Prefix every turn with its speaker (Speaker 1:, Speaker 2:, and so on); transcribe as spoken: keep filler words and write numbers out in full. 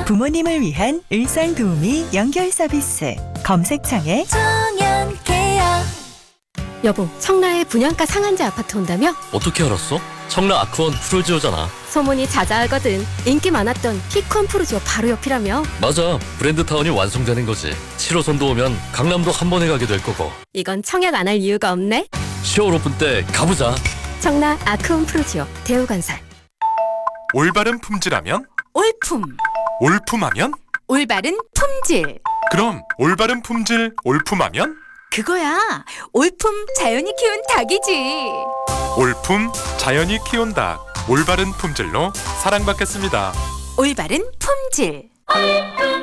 Speaker 1: 부모님을 위한 일상 도우미 연결 서비스. 검색창에
Speaker 2: 청년케어.
Speaker 3: 여보, 청라에 분양가 상한제 아파트 온다며?
Speaker 4: 어떻게 알았어? 청라 아크원 프루지오잖아.
Speaker 3: 소문이 자자하거든. 인기 많았던 피콘 프루지오 바로 옆이라며?
Speaker 4: 맞아, 브랜드타운이 완성되는 거지. 칠 호선도 오면 강남도 한 번에 가게 될 거고.
Speaker 3: 이건 청약 안 할 이유가 없네.
Speaker 4: 시월 오픈 때 가보자.
Speaker 3: 청라 아크원 프루지오 대우건설.
Speaker 5: 올바른 품질하면?
Speaker 2: 올품.
Speaker 5: 올품하면?
Speaker 2: 올바른 품질.
Speaker 5: 그럼 올바른 품질 올품하면?
Speaker 2: 그거야. 올품 자연이 키운 닭이지.
Speaker 5: 올품 자연이 키운 닭. 올바른 품질로 사랑받겠습니다.
Speaker 2: 올바른 품질.